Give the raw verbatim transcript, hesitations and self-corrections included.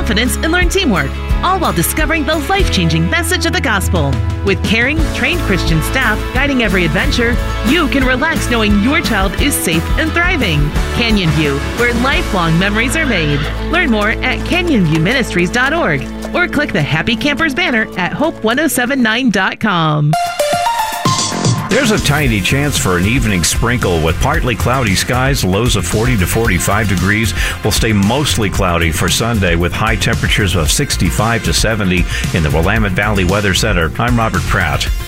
confidence, and learn teamwork, all while discovering the life-changing message of the gospel. With caring, trained Christian staff guiding every adventure, you can relax knowing your child is safe and thriving. Canyon View, where lifelong memories are made. Learn more at canyon view ministries dot org or click the Happy Campers banner at hope ten seventy-nine dot com. There's a tiny chance for an evening sprinkle with partly cloudy skies. Lows of forty to forty-five degrees. Will stay mostly cloudy for Sunday with high temperatures of sixty-five to seventy in the Willamette Valley Weather Center. I'm Robert Pratt.